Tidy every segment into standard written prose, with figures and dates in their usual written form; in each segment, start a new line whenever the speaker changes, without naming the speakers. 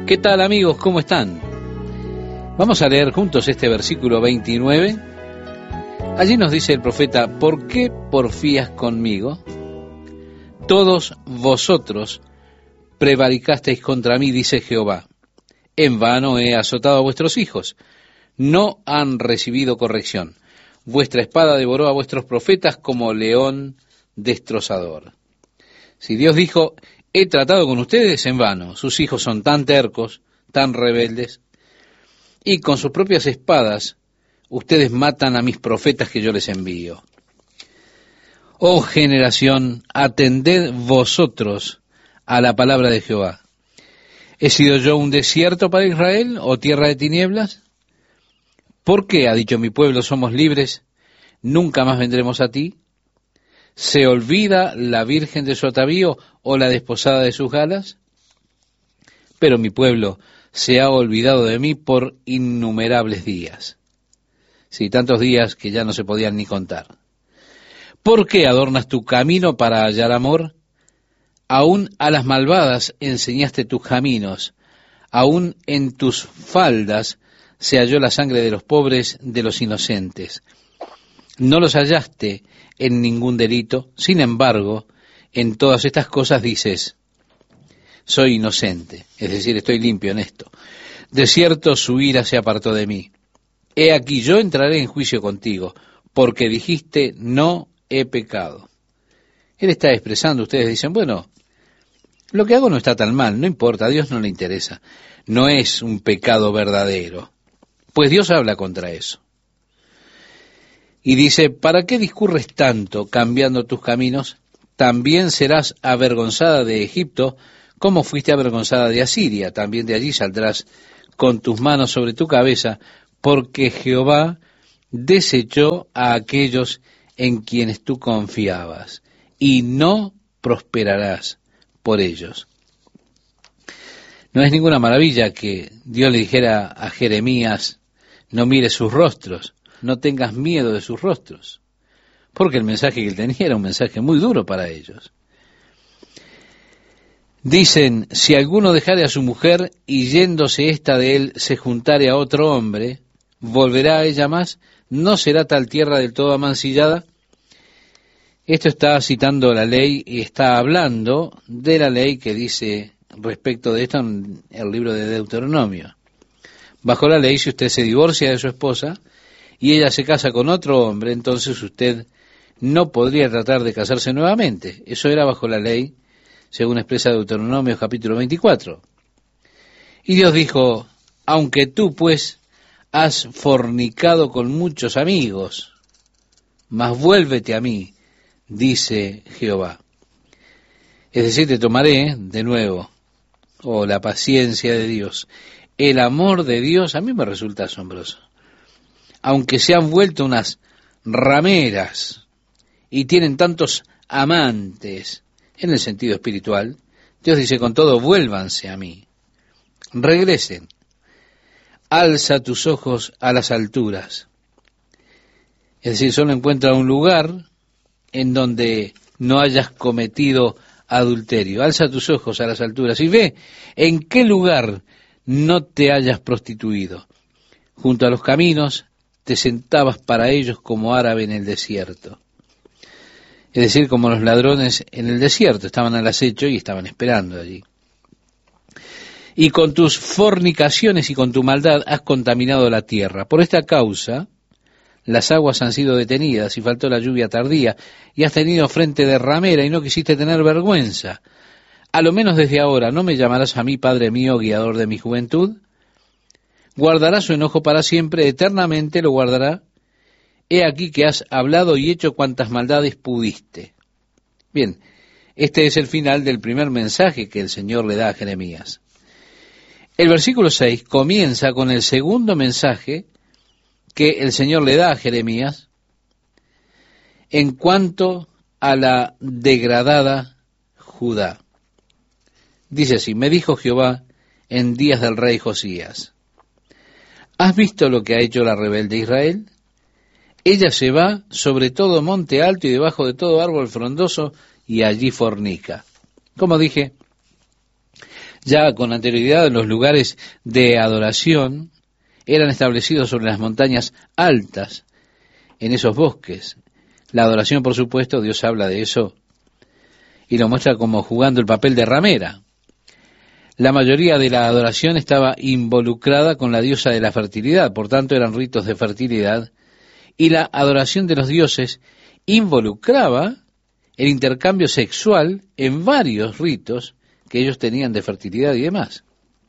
¿Qué tal, amigos? ¿Cómo están? Vamos a leer juntos este versículo 29. Allí nos dice el profeta: ¿por qué porfías conmigo? Todos vosotros prevaricasteis contra mí, dice Jehová. En vano he azotado a vuestros hijos. No han recibido corrección. Vuestra espada devoró a vuestros profetas como león destrozador. Si Dios dijo: he tratado con ustedes, en vano. Sus hijos son tan tercos, tan rebeldes, y con sus propias espadas ustedes matan a mis profetas que yo les envío. Oh generación, atended vosotros a la palabra de Jehová. ¿He sido yo un desierto para Israel o tierra de tinieblas? ¿Por qué, ha dicho mi pueblo, somos libres, nunca más vendremos a ti? ¿Se olvida la virgen de su atavío o la desposada de sus galas? Pero mi pueblo se ha olvidado de mí por innumerables días. Sí, tantos días que ya no se podían ni contar. ¿Por qué adornas tu camino para hallar amor? Aún a las malvadas enseñaste tus caminos, aún en tus faldas se halló la sangre de los pobres, de los inocentes. No los hallaste en ningún delito, sin embargo, en todas estas cosas dices: soy inocente, es decir, estoy limpio en esto. De cierto su ira se apartó de mí. He aquí, yo entraré en juicio contigo, porque dijiste: no he pecado. Él está expresando, ustedes dicen: bueno, lo que hago no está tan mal, no importa, a Dios no le interesa. No es un pecado verdadero, pues Dios habla contra eso. Y dice: ¿para qué discurres tanto cambiando tus caminos? También serás avergonzada de Egipto, como fuiste avergonzada de Asiria. También de allí saldrás con tus manos sobre tu cabeza, porque Jehová desechó a aquellos en quienes tú confiabas, y no prosperarás por ellos. No es ninguna maravilla que Dios le dijera a Jeremías: no mires sus rostros, no tengas miedo de sus rostros, porque el mensaje que él tenía era un mensaje muy duro para ellos. Dicen: si alguno dejare a su mujer y yéndose ésta de él se juntare a otro hombre, ¿volverá a ella más? ¿No será tal tierra del todo amancillada? Esto está citando la ley y está hablando de la ley que dice respecto de esto en el libro de Deuteronomio. Bajo la ley, si usted se divorcia de su esposa y ella se casa con otro hombre, entonces usted no podría tratar de casarse nuevamente. Eso era bajo la ley, según expresa Deuteronomio capítulo 24. Y Dios dijo: aunque tú pues has fornicado con muchos amigos, mas vuélvete a mí, dice Jehová. Es decir, te tomaré de nuevo. Oh, la paciencia de Dios, el amor de Dios, a mí me resulta asombroso. Aunque se han vuelto unas rameras y tienen tantos amantes en el sentido espiritual, Dios dice: con todo, vuélvanse a mí, regresen, alza tus ojos a las alturas. Es decir, solo encuentra un lugar en donde no hayas cometido adulterio. Alza tus ojos a las alturas y ve en qué lugar no te hayas prostituido. Junto a los caminos te sentabas para ellos como árabe en el desierto. Es decir, como los ladrones en el desierto, estaban al acecho y estaban esperando allí. Y con tus fornicaciones y con tu maldad has contaminado la tierra. Por esta causa las aguas han sido detenidas y faltó la lluvia tardía, y has tenido frente de ramera y no quisiste tener vergüenza. A lo menos desde ahora, ¿no me llamarás a mí, Padre mío, guiador de mi juventud? ¿Guardará su enojo para siempre? ¿Eternamente lo guardará? He aquí que has hablado y hecho cuantas maldades pudiste. Bien, este es el final del primer mensaje que el Señor le da a Jeremías. El versículo 6 comienza con el segundo mensaje que el Señor le da a Jeremías en cuanto a la degradada Judá. Dice así: me dijo Jehová en días del rey Josías: ¿has visto lo que ha hecho la rebelde Israel? Ella se va sobre todo monte alto y debajo de todo árbol frondoso, y allí fornica. Como dije, Ya con anterioridad los lugares de adoración eran establecidos sobre las montañas altas, en esos bosques. La adoración, por supuesto, Dios habla de eso y lo muestra como jugando el papel de ramera. La mayoría de la adoración estaba involucrada con la diosa de la fertilidad, por tanto eran ritos de fertilidad, y la adoración de los dioses involucraba el intercambio sexual en varios ritos que ellos tenían de fertilidad y demás.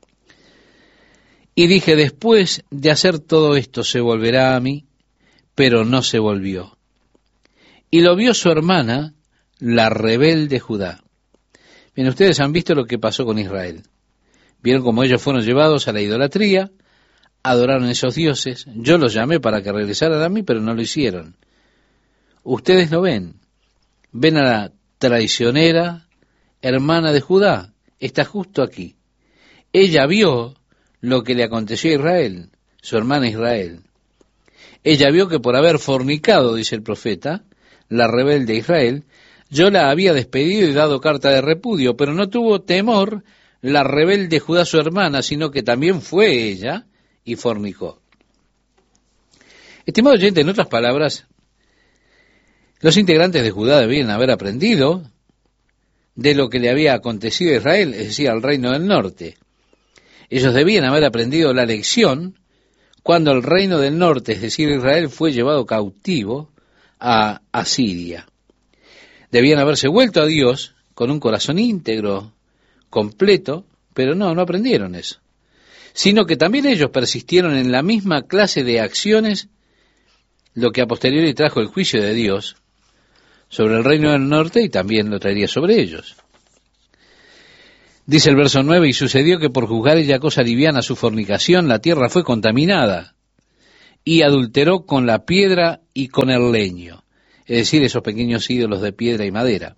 Y dije, después de hacer todo esto se volverá a mí, pero no se volvió. Y lo vio su hermana, la rebelde Judá. Bien, ustedes han visto lo que pasó con Israel. Vieron cómo ellos fueron llevados a la idolatría, adoraron a esos dioses. Yo los llamé para que regresaran a mí, pero no lo hicieron. Ustedes lo ven. Ven a la traicionera hermana de Judá. Está justo aquí. Ella vio lo que le aconteció a Israel, su hermana Israel. Ella vio que por haber fornicado, dice el profeta, la rebelde Israel, yo la había despedido y dado carta de repudio, pero no tuvo temor la rebelde Judá su hermana, sino que también fue ella y fornicó. Estimado oyente, en otras palabras, los integrantes de Judá debían haber aprendido de lo que le había acontecido a Israel, es decir, al reino del norte. Ellos debían haber aprendido la lección cuando el reino del norte, es decir, Israel, fue llevado cautivo a Asiria. Debían haberse vuelto a Dios con un corazón íntegro, completo, pero no aprendieron eso. Sino que también ellos persistieron en la misma clase de acciones, lo que a posteriori trajo el juicio de Dios sobre el reino del norte y también lo traería sobre ellos. Dice el verso 9, y sucedió que por juzgar ella cosa liviana su fornicación, la tierra fue contaminada y adulteró con la piedra y con el leño, es decir, esos pequeños ídolos de piedra y madera.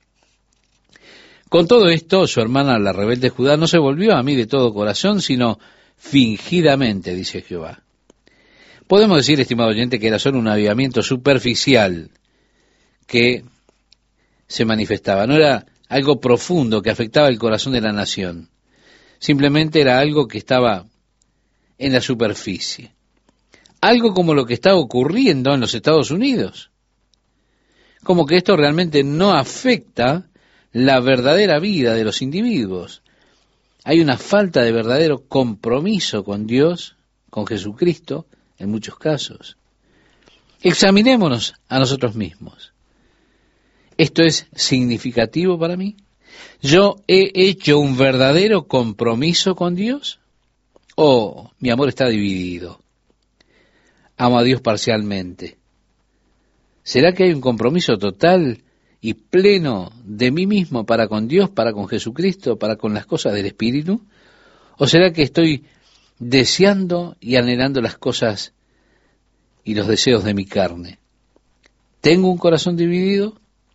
Con todo esto, su hermana, la rebelde Judá, no se volvió a mí de todo corazón, sino fingidamente, dice Jehová. Podemos decir, estimado oyente, que era solo un avivamiento superficial que se manifestaba. No era algo profundo que afectaba el corazón de la nación. Simplemente era algo que estaba en la superficie. Algo como lo que está ocurriendo en los Estados Unidos. Como que esto realmente no afecta la verdadera vida de los individuos. Hay una falta de verdadero compromiso con Dios, con Jesucristo, en muchos casos. Examinémonos a nosotros mismos. ¿Esto es significativo para mí? ¿Yo he hecho un verdadero compromiso con Dios? ¿O mi amor está dividido? Amo a Dios parcialmente. ¿Será que hay un compromiso total y pleno de mí mismo para con Dios, para con Jesucristo, para con las cosas del Espíritu? ¿O será que estoy deseando y anhelando las cosas y los deseos de mi carne? ¿Tengo un corazón dividido?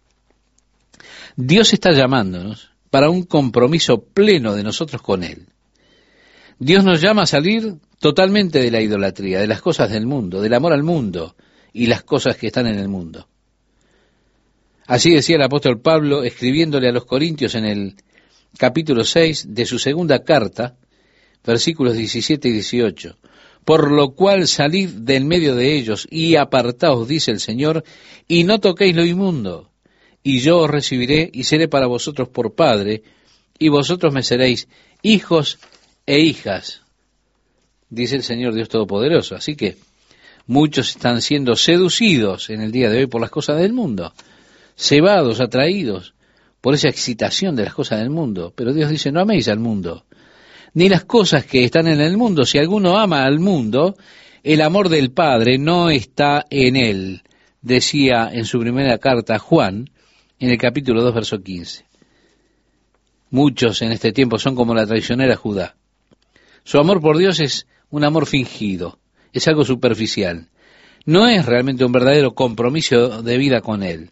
Dios está llamándonos para un compromiso pleno de nosotros con Él. Dios nos llama a salir totalmente de la idolatría, de las cosas del mundo, del amor al mundo y las cosas que están en el mundo. Así decía el apóstol Pablo, escribiéndole a los Corintios en el capítulo 6 de su segunda carta, versículos 17 y 18. Por lo cual salid del medio de ellos y apartaos, dice el Señor, y no toquéis lo inmundo, y yo os recibiré y seré para vosotros por padre, y vosotros me seréis hijos e hijas, dice el Señor Dios Todopoderoso. Así que muchos están siendo seducidos en el día de hoy por las cosas del mundo, cebados, atraídos por esa excitación de las cosas del mundo. Pero Dios dice, no améis al mundo, ni las cosas que están en el mundo. Si alguno ama al mundo, el amor del Padre no está en él, decía en su primera carta Juan, en el capítulo 2, verso 15. Muchos en este tiempo son como la traicionera Judá. Su amor por Dios es un amor fingido, es algo superficial. No es realmente un verdadero compromiso de vida con Él.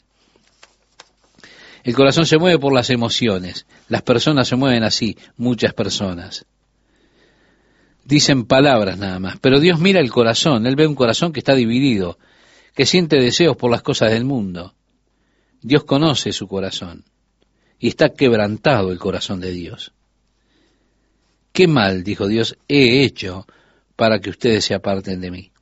El corazón se mueve por las emociones. Las personas se mueven así, muchas personas. Dicen palabras nada más, pero Dios mira el corazón. Él ve un corazón que está dividido, que siente deseos por las cosas del mundo. Dios conoce su corazón y está quebrantado el corazón de Dios. ¿Qué mal, dijo Dios, he hecho para que ustedes se aparten de mí?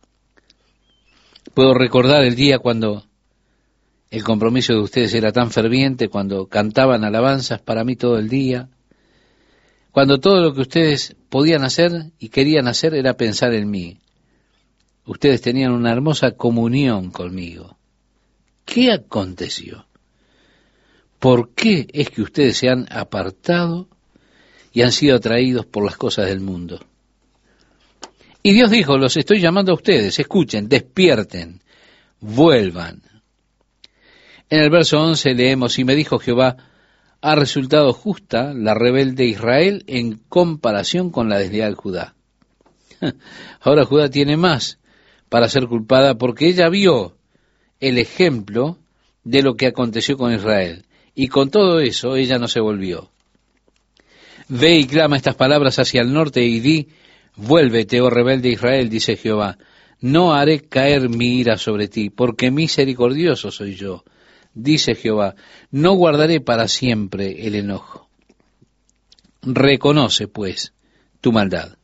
Puedo recordar el día cuando el compromiso de ustedes era tan ferviente, cuando cantaban alabanzas para mí todo el día, cuando todo lo que ustedes podían hacer y querían hacer era pensar en mí. Ustedes tenían una hermosa comunión conmigo. ¿Qué aconteció? ¿Por qué es que ustedes se han apartado y han sido atraídos por las cosas del mundo? Y Dios dijo, los estoy llamando a ustedes, escuchen, despierten, vuelvan. En el verso 11 leemos, y me dijo Jehová, ha resultado justa la rebelde Israel en comparación con la desleal Judá. Ahora Judá tiene más para ser culpada porque ella vio el ejemplo de lo que aconteció con Israel. Y con todo eso ella no se volvió. Ve y clama estas palabras hacia el norte y di, vuélvete, oh rebelde Israel, dice Jehová, no haré caer mi ira sobre ti, porque misericordioso soy yo, dice Jehová, no guardaré para siempre el enojo. Reconoce, pues, tu maldad.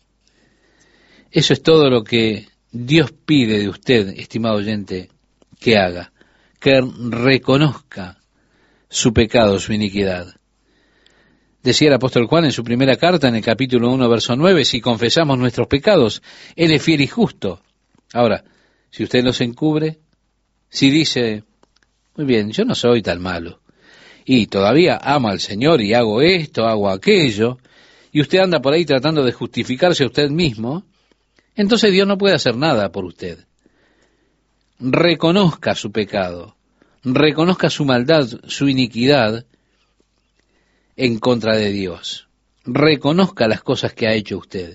Eso es todo lo que Dios pide de usted, estimado oyente, que haga, que reconozca su pecado, su iniquidad. Decía el apóstol Juan en su primera carta, en el capítulo 1, verso 9, si confesamos nuestros pecados, Él es fiel y justo. Ahora, si usted los encubre, si dice, muy bien, yo no soy tan malo, y todavía amo al Señor y hago esto, hago aquello, y usted anda por ahí tratando de justificarse a usted mismo, entonces Dios no puede hacer nada por usted. Reconozca su pecado, reconozca su maldad, su iniquidad en contra de Dios. Reconozca las cosas que ha hecho usted.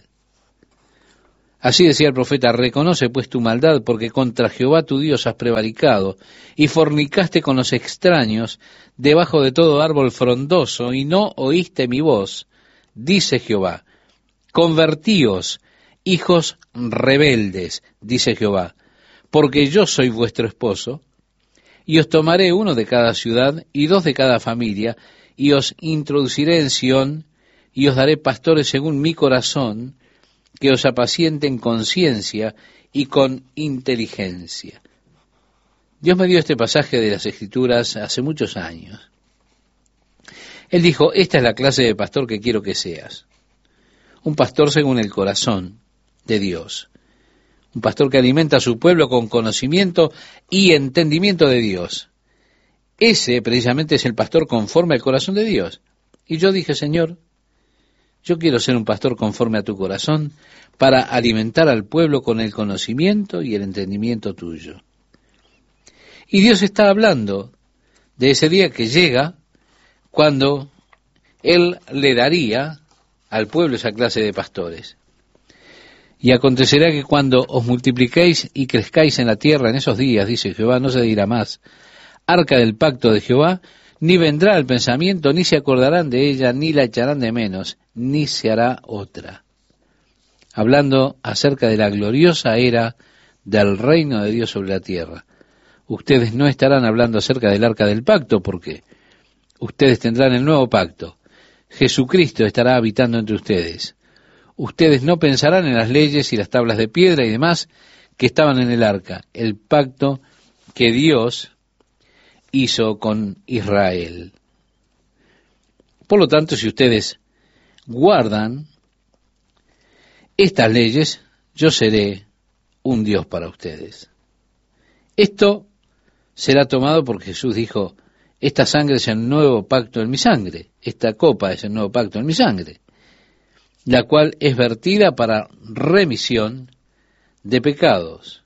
Así decía el profeta, reconoce pues tu maldad, porque contra Jehová tu Dios has prevaricado, y fornicaste con los extraños debajo de todo árbol frondoso, y no oíste mi voz, dice Jehová. Convertíos, hijos rebeldes, dice Jehová, porque yo soy vuestro esposo, y os tomaré uno de cada ciudad, y 2 de cada familia, y os introduciré en Sión, y os daré pastores según mi corazón, que os apacienten con ciencia y con inteligencia. Dios me dio este pasaje de las Escrituras hace muchos años. Él dijo, esta es la clase de pastor que quiero que seas. Un pastor según el corazón de Dios. Un pastor que alimenta a su pueblo con conocimiento y entendimiento de Dios. Ese precisamente es el pastor conforme al corazón de Dios. Y yo dije, Señor, yo quiero ser un pastor conforme a tu corazón para alimentar al pueblo con el conocimiento y el entendimiento tuyo. Y Dios está hablando de ese día que llega cuando Él le daría al pueblo esa clase de pastores. Y acontecerá que cuando os multipliquéis y crezcáis en la tierra en esos días, dice Jehová, no se dirá más, arca del pacto de Jehová, ni vendrá al pensamiento, ni se acordarán de ella, ni la echarán de menos, ni se hará otra. Hablando acerca de la gloriosa era del reino de Dios sobre la tierra. Ustedes no estarán hablando acerca del arca del pacto, porque ustedes tendrán el nuevo pacto. Jesucristo estará habitando entre ustedes. Ustedes no pensarán en las leyes y las tablas de piedra y demás que estaban en el arca, el pacto que Dios hizo con Israel. Por lo tanto, si ustedes guardan estas leyes, yo seré un Dios para ustedes. Esto será tomado porque Jesús dijo, esta sangre es el nuevo pacto en mi sangre, esta copa es el nuevo pacto en mi sangre, la cual es vertida para remisión de pecados.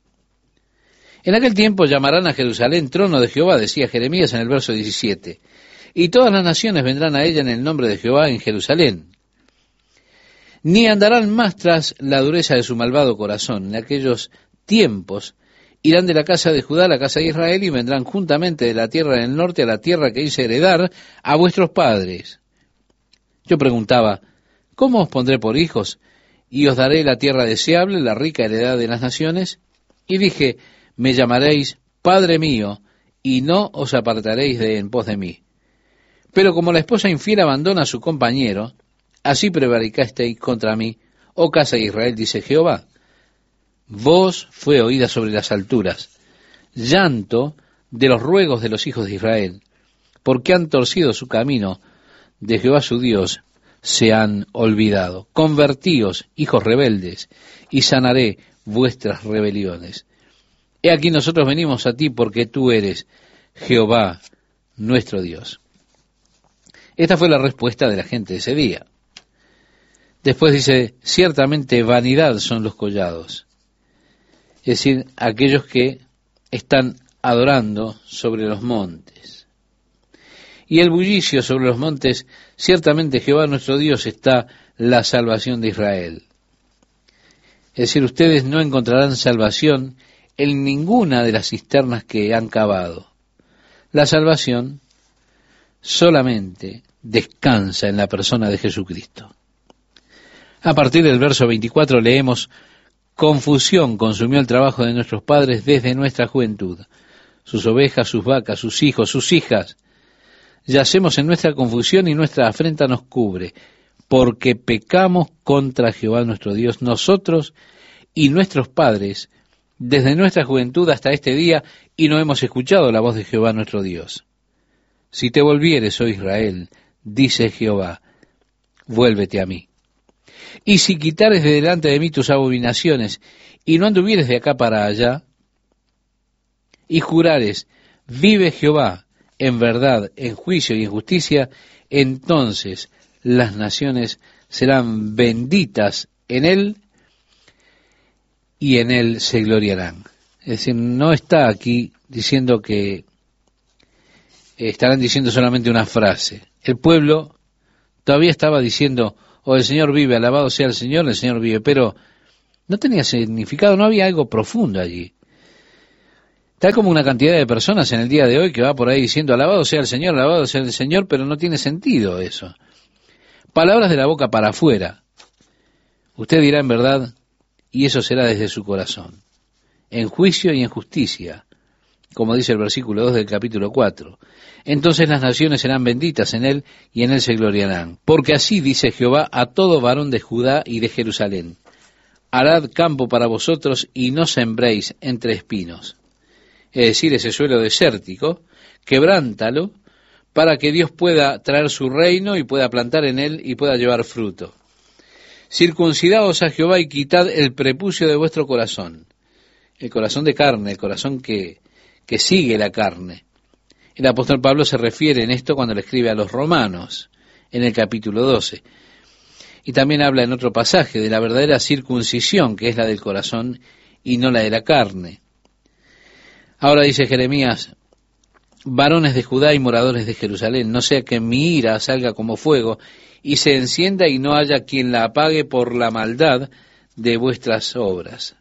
En aquel tiempo llamarán a Jerusalén trono de Jehová, decía Jeremías en el verso 17, y todas las naciones vendrán a ella en el nombre de Jehová en Jerusalén. Ni andarán más tras la dureza de su malvado corazón. En aquellos tiempos irán de la casa de Judá a la casa de Israel y vendrán juntamente de la tierra del norte a la tierra que hice heredar a vuestros padres. Yo preguntaba, ¿cómo os pondré por hijos? Y os daré la tierra deseable, la rica heredad de las naciones. Y dije, me llamaréis Padre mío, y no os apartaréis de en pos de mí. Pero como la esposa infiel abandona a su compañero, Así prevaricasteis contra mí, oh casa de Israel, dice Jehová. Voz fue oída sobre las alturas, llanto de los ruegos de los hijos de Israel, porque han torcido su camino, de Jehová su Dios se han olvidado. Convertíos, hijos rebeldes, y sanaré vuestras rebeliones. He aquí nosotros venimos a ti porque tú eres Jehová nuestro Dios. Esta fue la respuesta de la gente de ese día. Después dice, ciertamente vanidad son los collados. Es decir, aquellos que están adorando sobre los montes. Y el bullicio sobre los montes, ciertamente Jehová nuestro Dios está la salvación de Israel. Es decir, ustedes no encontrarán salvación en ninguna de las cisternas que han cavado. La salvación solamente descansa en la persona de Jesucristo. A partir del verso 24 leemos, confusión consumió el trabajo de nuestros padres desde nuestra juventud. Sus ovejas, sus vacas, sus hijos, sus hijas. Yacemos en nuestra confusión y nuestra afrenta nos cubre, porque pecamos contra Jehová nuestro Dios, nosotros y nuestros padres, desde nuestra juventud hasta este día, y no hemos escuchado la voz de Jehová nuestro Dios. Si te volvieres, oh Israel, dice Jehová, vuélvete a mí. Y si quitares de delante de mí tus abominaciones, y no anduvieres de acá para allá, y jurares, vive Jehová, en verdad, en juicio y en justicia, entonces las naciones serán benditas en él, y en él se gloriarán. Es decir, no está aquí diciendo que estarán diciendo solamente una frase. El pueblo todavía estaba diciendo, oh, el Señor vive, alabado sea el Señor vive, pero no tenía significado, no había algo profundo allí. Tal como una cantidad de personas en el día de hoy que va por ahí diciendo, alabado sea el Señor, pero no tiene sentido eso. Palabras de la boca para afuera. Usted dirá en verdad, y eso será desde su corazón, en juicio y en justicia, como dice el versículo 2 del capítulo 4. Entonces las naciones serán benditas en él, y en él se gloriarán. Porque así dice Jehová a todo varón de Judá y de Jerusalén, harad campo para vosotros, y no sembréis entre espinos. Es decir, ese suelo desértico, quebrántalo, para que Dios pueda traer su reino, y pueda plantar en él, y pueda llevar fruto. Circuncidaos a Jehová, y quitad el prepucio de vuestro corazón, el corazón de carne, el corazón que sigue la carne. El apóstol Pablo se refiere en esto cuando le escribe a los romanos, en el capítulo 12. Y también habla en otro pasaje de la verdadera circuncisión, que es la del corazón y no la de la carne. Ahora dice Jeremías, varones de Judá y moradores de Jerusalén, no sea que mi ira salga como fuego y se encienda y no haya quien la apague por la maldad de vuestras obras.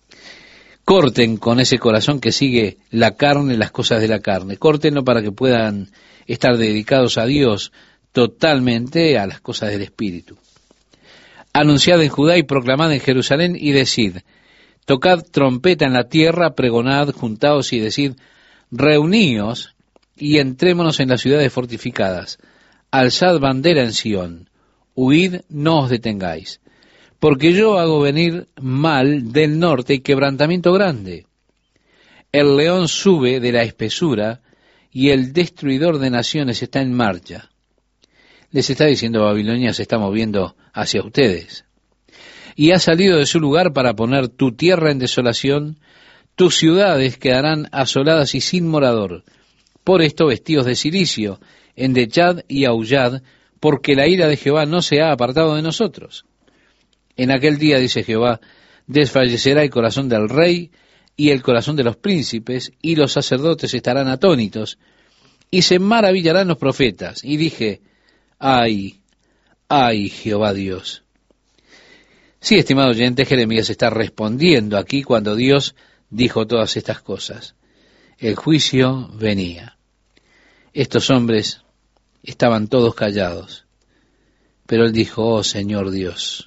Corten con ese corazón que sigue la carne, las cosas de la carne. Córtenlo para que puedan estar dedicados a Dios totalmente, a las cosas del Espíritu. Anunciad en Judá y proclamad en Jerusalén y decid, tocad trompeta en la tierra, pregonad, juntaos y decid, reuníos y entrémonos en las ciudades fortificadas. Alzad bandera en Sión, huid, no os detengáis. Porque yo hago venir mal del norte y quebrantamiento grande. El león sube de la espesura y el destruidor de naciones está en marcha. Les está diciendo Babilonia se está moviendo hacia ustedes. Y ha salido de su lugar para poner tu tierra en desolación, tus ciudades quedarán asoladas y sin morador. Por esto vestidos de cilicio, endechad y aullad, porque la ira de Jehová no se ha apartado de nosotros. En aquel día, dice Jehová, desfallecerá el corazón del rey y el corazón de los príncipes, y los sacerdotes estarán atónitos, y se maravillarán los profetas. Y dije, ay, ay, Jehová Dios. Sí, estimado oyente, Jeremías está respondiendo aquí cuando Dios dijo todas estas cosas. El juicio venía. Estos hombres estaban todos callados, pero él dijo, oh Señor Dios,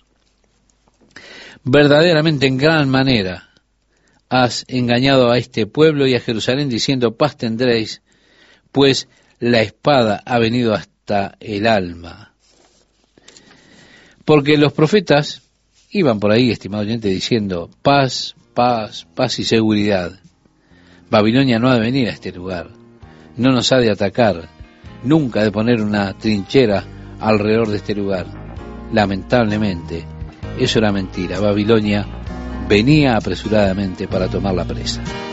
verdaderamente en gran manera has engañado a este pueblo y a Jerusalén diciendo, paz tendréis, pues la espada ha venido hasta el alma. Porque los profetas iban por ahí, estimado oyente, diciendo paz, paz, paz y seguridad. Babilonia no ha de venir a este lugar, no nos ha de atacar, nunca ha de poner una trinchera alrededor de este lugar. Lamentablemente, eso era mentira. Babilonia venía apresuradamente para tomar la presa.